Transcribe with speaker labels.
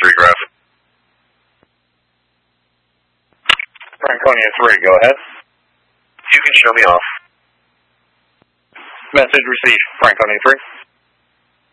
Speaker 1: 3, Graph.
Speaker 2: Franconia 3, go ahead.
Speaker 1: You can show me off.
Speaker 2: Message received, Franconia 3.